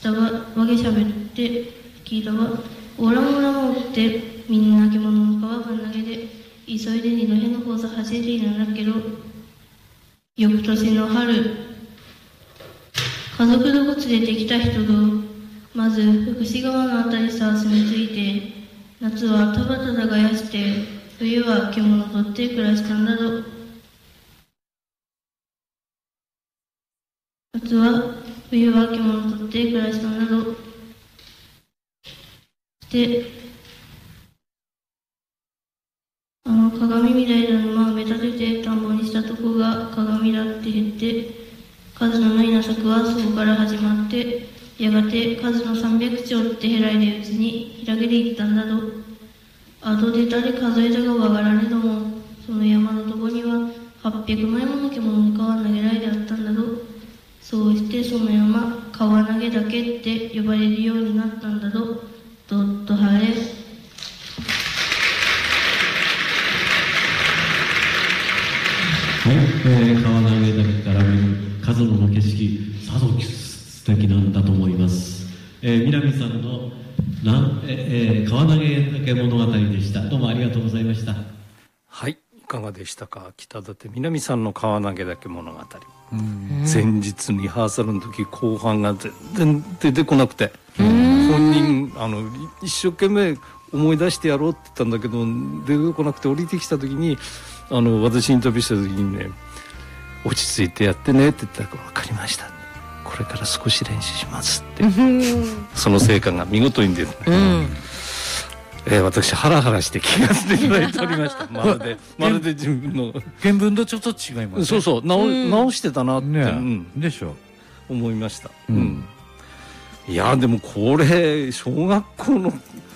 したがわげしゃべって聞いたが、オランオランを追ってみんな獣の皮ぶん投げで急いで二戸の方さ走っているんだけど、翌年の春、家族どこ連れてきた人とまず福祉川のあたりさ住み着いて、夏はただただがやして冬は獣を取って暮らしたんだぞ。冬は獣を取って暮らしたんだぞ。で、鏡みたいな沼を埋め立てて田んぼにしたとこが鏡だって言って、数の稲作はそこから始まって、やがて数の300丁ってへらいでうちに開けていったんだぞ。後で誰数えたかわからねども、その山のとこには800枚もの獣の皮投げられてあったんだぞ。そうしてその山、皮投げ岳って呼ばれるようになったんだぞ。どっと晴れ。 はい、川投げ岳から見る数の景色、さぞ素敵なんだと思います。南さんの川投げ岳物語でした。どうもありがとうございました。 はい、いかがでしたか。北舘南さんの川投げ岳物語。前日リハーサルの時後半が全然出てこなくて、本人一生懸命思い出してやろうって言ったんだけど出てこなくて、降りてきた時に私インタビューした時にね、落ち着いてやってねって言ったら、分かりました、これから少し練習しますってその成果が見事に出て、私ハラハラして聞かせていただいておりました。まるで自分の原文とちょっと違いますね。 そうそう、直してたなって、 でしょ思いました。いやでもこれ小学校の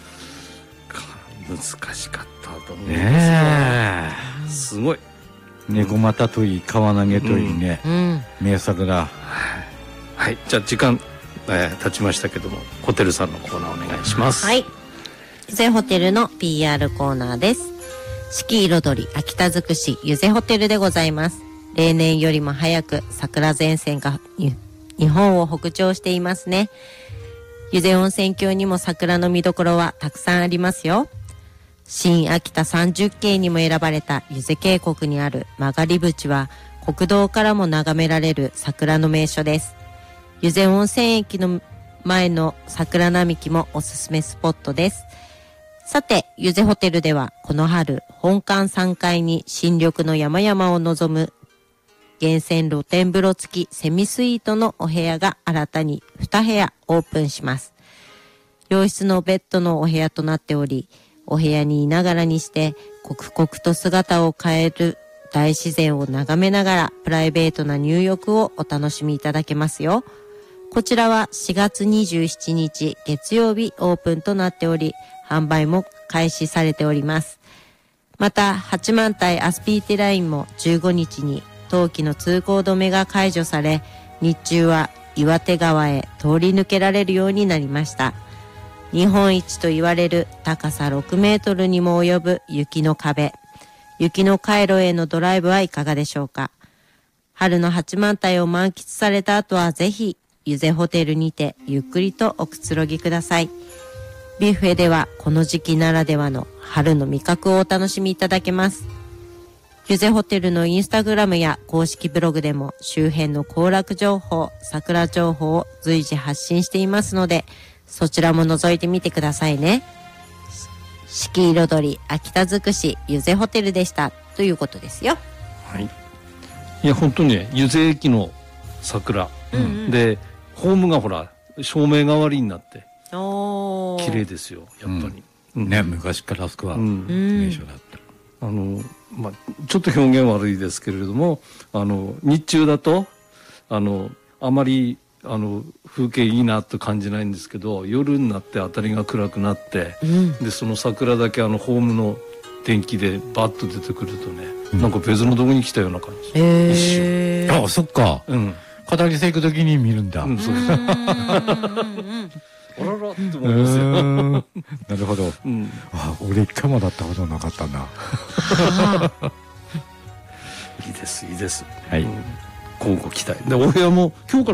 難しかったと思うんですよ。すごい。 猫股といい川投げといいね、名作だ。 はい、じゃあ時間、経ちましたけども、ホテルさんのコーナーお願いします。 はい、ゆぜホテルの PR コーナーです。四季彩り秋田尽くしゆぜホテルでございます。例年よりも早く桜前線が日本を北上していますね。ゆぜ温泉郷にも桜の見どころはたくさんありますよ。新秋田30景にも選ばれたゆぜ渓谷にある曲がり淵は国道からも眺められる桜の名所です。ゆぜ温泉駅の前の桜並木もおすすめスポットです。さて、ゆぜホテルではこの春本館3階に新緑の山々を望む源泉露天風呂付きセミスイートのお部屋が新たに2部屋オープンします。洋室のベッドのお部屋となっており、お部屋にいながらにして刻々と姿を変える大自然を眺めながらプライベートな入浴をお楽しみいただけますよ。こちらは4月27日月曜日オープンとなっており、販売も開始されております。また八幡平アスピーテラインも15日に冬季の通行止めが解除され、日中は岩手川へ通り抜けられるようになりました。日本一と言われる高さ6メートルにも及ぶ雪の壁、雪の回路へのドライブはいかがでしょうか。春の八幡平を満喫された後はぜひゆぜホテルにてゆっくりとおくつろぎください。ビュッフェではこの時期ならではの春の味覚をお楽しみいただけます。ゆぜホテルのインスタグラムや公式ブログでも周辺の行楽情報、桜情報を随時発信していますので、そちらも覗いてみてくださいね。四季彩り秋田尽くしゆぜホテルでしたということですよ。 はい。いや本当にね、ゆぜ駅の桜、でホームがほら照明代わりになって綺麗ですよ、やっぱり。 ね、昔からあそこは名所だった。 ちょっと表現悪いですけれども、日中だとあまり風景いいなと感じないんですけど、夜になって辺りが暗くなって、でその桜だけホームの電気でバッと出てくるとね、なんか別のとこに来たような感じ。一瞬。 あ、そっか。語り線行く時に見るんだ。そうです。 あららって思いますよ。 なるほど。俺一回もだったことなかったな。 いいですいいです。 はい。 交互期待で、お部屋も今日から